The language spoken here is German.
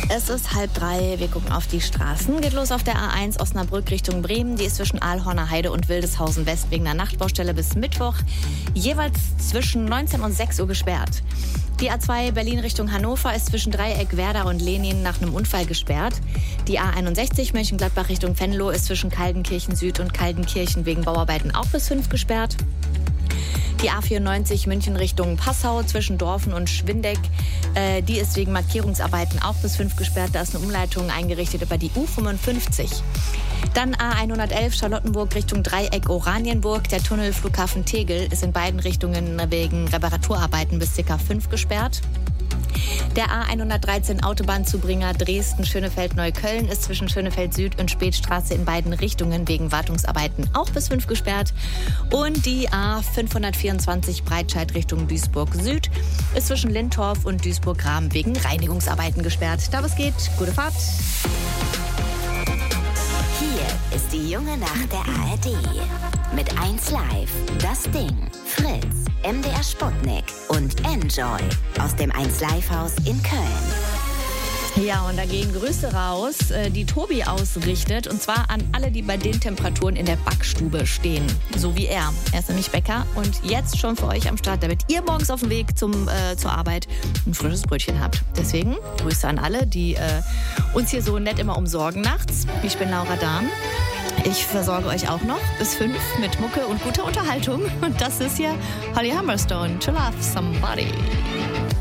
Es ist 2:30. Wir gucken auf die Straßen. Geht los auf der A1 Osnabrück Richtung Bremen. Die ist zwischen Aalhorner Heide und Wildeshausen West wegen einer Nachtbaustelle bis Mittwoch jeweils zwischen 19 und 6 Uhr gesperrt. Die A2 Berlin Richtung Hannover ist zwischen Dreieck, Werder und Lenin nach einem Unfall gesperrt. Die A61 Mönchengladbach Richtung Venlo ist zwischen Kaldenkirchen Süd und Kaldenkirchen wegen Bauarbeiten auch bis 5 gesperrt. Die A94 München Richtung Passau zwischen Dorfen und Schwindeck, die ist wegen Markierungsarbeiten auch bis 5 gesperrt. Da ist eine Umleitung eingerichtet über die U55. Dann A111 Charlottenburg Richtung Dreieck Oranienburg. Der Tunnel Flughafen Tegel ist in beiden Richtungen wegen Reparaturarbeiten bis ca. 5 gesperrt. Der A113 Autobahnzubringer Dresden-Schönefeld-Neukölln ist zwischen Schönefeld Süd und Spätstraße in beiden Richtungen wegen Wartungsarbeiten auch bis 5 gesperrt. Und die A524 Breitscheid Richtung Duisburg Süd ist zwischen Lintorf und Duisburg-Rahm wegen Reinigungsarbeiten gesperrt. Da was geht, gute Fahrt. Hier ist die junge Nacht der ARD. Mit 1Live, Das Ding, Fritz, MDR Sputnik und Enjoy aus dem 1Live-Haus in Köln. Ja, und da gehen Grüße raus, die Tobi ausrichtet. Und zwar an alle, die bei den Temperaturen in der Backstube stehen. So wie er. Er ist nämlich Bäcker und jetzt schon für euch am Start, damit ihr morgens auf dem Weg zur Arbeit ein frisches Brötchen habt. Deswegen Grüße an alle, die uns hier so nett immer umsorgen nachts. Ich bin Laura Dahn. Ich versorge euch auch noch bis 5 mit Mucke und guter Unterhaltung. Und das ist hier Holly Humberstone, To Love Somebody.